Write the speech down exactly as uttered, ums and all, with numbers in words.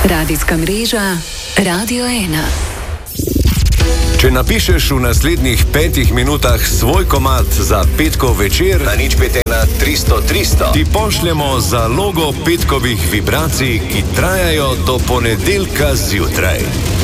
Radijska mreža Radio ena. Če napišeš v naslednjih petih minutah svoj komad za petkov večer, na nič pet ena tristo tristo, ti pošljemo zalogo petkovih vibracij, ki trajajo do ponedeljka zjutraj.